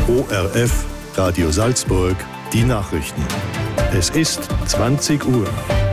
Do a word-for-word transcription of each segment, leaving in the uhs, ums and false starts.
O R F, Radio Salzburg, die Nachrichten. Es ist zwanzig Uhr.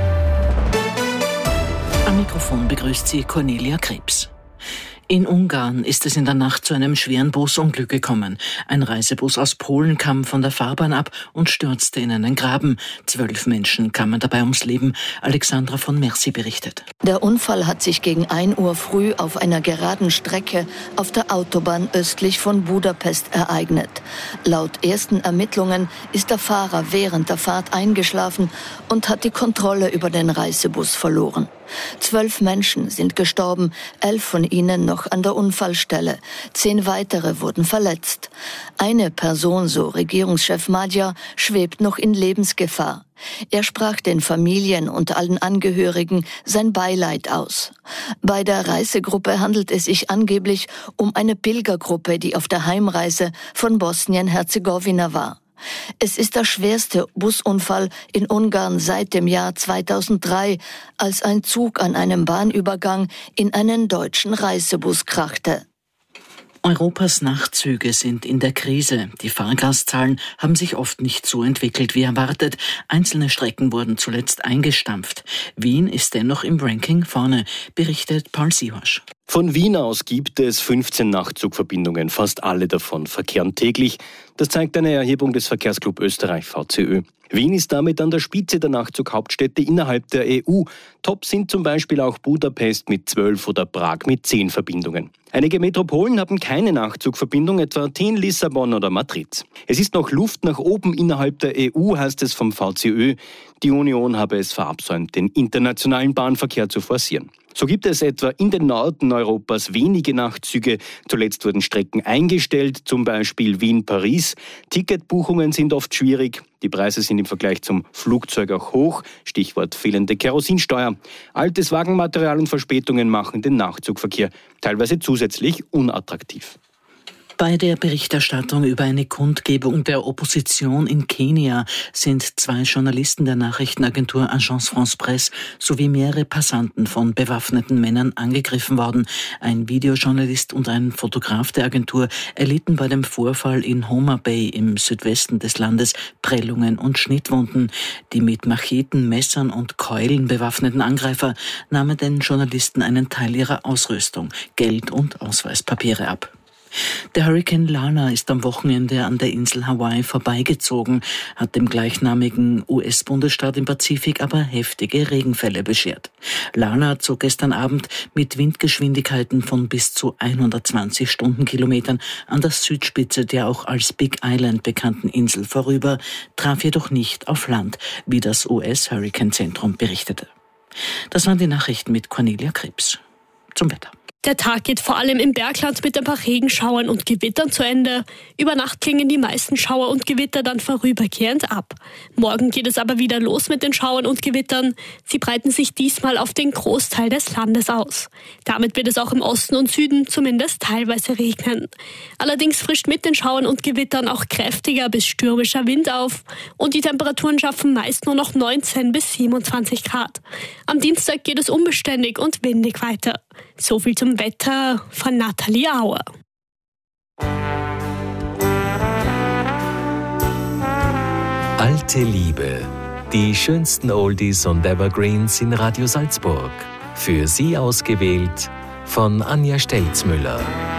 Am Mikrofon begrüßt sie Cornelia Krebs. In Ungarn ist es in der Nacht zu einem schweren Busunglück gekommen. Ein Reisebus aus Polen kam von der Fahrbahn ab und stürzte in einen Graben. Zwölf Menschen kamen dabei ums Leben. Alexandra von Merci berichtet. Der Unfall hat sich gegen ein Uhr früh auf einer geraden Strecke auf der Autobahn östlich von Budapest ereignet. Laut ersten Ermittlungen ist der Fahrer während der Fahrt eingeschlafen und hat die Kontrolle über den Reisebus verloren. Zwölf Menschen sind gestorben, elf von ihnen noch an der Unfallstelle. Zehn weitere wurden verletzt. Eine Person, so Regierungschef Magyar, schwebt noch in Lebensgefahr. Er sprach den Familien und allen Angehörigen sein Beileid aus. Bei der Reisegruppe handelt es sich angeblich um eine Pilgergruppe, die auf der Heimreise von Bosnien-Herzegowina war. Es ist der schwerste Busunfall in Ungarn seit dem Jahr zweitausenddrei, als ein Zug an einem Bahnübergang in einen deutschen Reisebus krachte. Europas Nachtzüge sind in der Krise. Die Fahrgastzahlen haben sich oft nicht so entwickelt wie erwartet. Einzelne Strecken wurden zuletzt eingestampft. Wien ist dennoch im Ranking vorne, berichtet Paul Sihorsch. Von Wien aus gibt es fünfzehn Nachtzugverbindungen, fast alle davon verkehren täglich. Das zeigt eine Erhebung des Verkehrsclub Österreich V C Ö. Wien ist damit an der Spitze der Nachtzughauptstädte innerhalb der E U. Top sind zum Beispiel auch Budapest mit zwölf oder Prag mit zehn Verbindungen. Einige Metropolen haben keine Nachtzugverbindung, etwa Athen, Lissabon oder Madrid. Es ist noch Luft nach oben innerhalb der E U, heißt es vom V C Ö. Die Union habe es verabsäumt, den internationalen Bahnverkehr zu forcieren. So gibt es etwa in den Norden Europas wenige Nachtzüge. Zuletzt wurden Strecken eingestellt, zum Beispiel Wien-Paris. Ticketbuchungen sind oft schwierig. Die Preise sind im Vergleich zum Flugzeug auch hoch. Stichwort fehlende Kerosinsteuer. Altes Wagenmaterial und Verspätungen machen den Nachtzugverkehr teilweise zusätzlich unattraktiv. Bei der Berichterstattung über eine Kundgebung der Opposition in Kenia sind zwei Journalisten der Nachrichtenagentur Agence France Presse sowie mehrere Passanten von bewaffneten Männern angegriffen worden. Ein Videojournalist und ein Fotograf der Agentur erlitten bei dem Vorfall in Homa Bay im Südwesten des Landes Prellungen und Schnittwunden. Die mit Macheten, Messern und Keulen bewaffneten Angreifer nahmen den Journalisten einen Teil ihrer Ausrüstung, Geld und Ausweispapiere ab. Der Hurrikan Lana ist am Wochenende an der Insel Hawaii vorbeigezogen, hat dem gleichnamigen U S-Bundesstaat im Pazifik aber heftige Regenfälle beschert. Lana zog gestern Abend mit Windgeschwindigkeiten von bis zu hundertzwanzig Stundenkilometern an der Südspitze der auch als Big Island bekannten Insel vorüber, traf jedoch nicht auf Land, wie das U S-Hurrikanzentrum berichtete. Das waren die Nachrichten mit Cornelia Krebs. Zum Wetter. Der Tag geht vor allem im Bergland mit ein paar Regenschauern und Gewittern zu Ende. Über Nacht klingen die meisten Schauer und Gewitter dann vorübergehend ab. Morgen geht es aber wieder los mit den Schauern und Gewittern. Sie breiten sich diesmal auf den Großteil des Landes aus. Damit wird es auch im Osten und Süden zumindest teilweise regnen. Allerdings frischt mit den Schauern und Gewittern auch kräftiger bis stürmischer Wind auf. Und die Temperaturen schaffen meist nur noch neunzehn bis siebenundzwanzig Grad. Am Dienstag geht es unbeständig und windig weiter. So viel zum Wetter von Nathalie Auer. Alte Liebe. Die schönsten Oldies und Evergreens in Radio Salzburg. Für Sie ausgewählt von Anja Stelzmüller.